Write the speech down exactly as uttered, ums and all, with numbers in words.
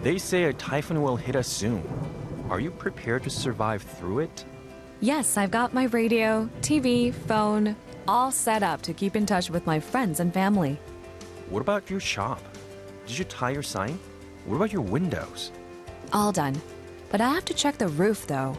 They say a typhoon will hit us soon. Are you prepared to survive through it? Yes, I've got my radio, T V, phone, all set up to keep in touch with my friends and family. What about your shop? Did you tie your sign? What about your windows? All done. But I have to check the roof, though.